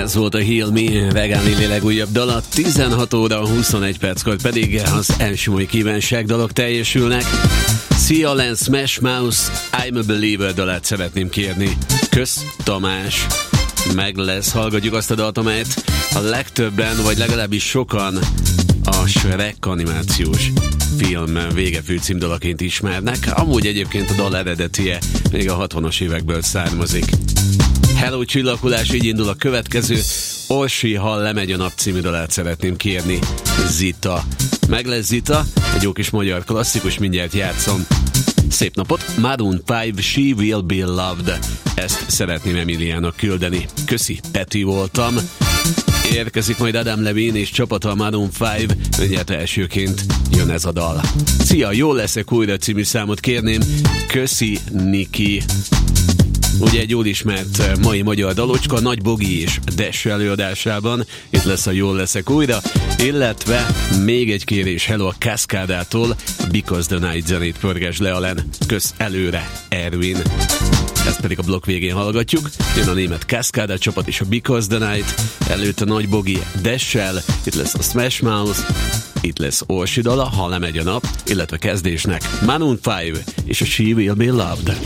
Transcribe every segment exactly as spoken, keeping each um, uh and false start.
Ez volt a Heal Me, Vegán Lili legújabb dala. tizenhat óra huszonegy perckor pedig az első mai kívánság dalok teljesülnek. Szia Len, Smash Mouth, I'm a Believer dalát szeretném kérni. Kösz Tamás. Meg lesz, hallgatjuk azt a dalt, amelyet a legtöbben, vagy legalábbis sokan a Shrek animációs film végefő címdalaként ismernek. Amúgy egyébként a dal eredetie még a hatvanas évekből származik. Hello Csillagulás, így indul a következő. Orsi, ha lemegy a nap című dalát szeretném kérni. Zita. Meg lesz Zita, egy jó kis magyar klasszikus, mindjárt játszom. Szép napot, Maroon öt, She Will Be Loved. Ezt szeretném Emiliának küldeni. Köszi, Peti voltam. Érkezik majd Adam Levine és csapata a Maroon öt, mindjárt elsőként jön ez a dal. Szia, jól leszek újra című számot kérném. Köszi, Niki. Ugye egy jól ismert mai magyar dalocska, Nagy Bogi és Dash előadásában. Itt lesz a Jól leszek újra, illetve még egy kérés, hello a Cascadától, Because the Night zenét pörges le Alen. Kösz előre, Erwin. Ezt pedig a blokk végén hallgatjuk. Jön a német Cascada csapat és a Because the Night. Előtt a Nagy Bogi Dash-sel, itt lesz a Smash Mouth, itt lesz Orsi dala, ha lemegy a nap, illetve kezdésnek Maroon öt és a She Will Be Loved.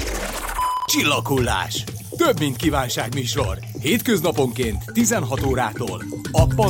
Csillaghullás. Több mint kívánság műsor. Hétköznaponként tizenhat órától. A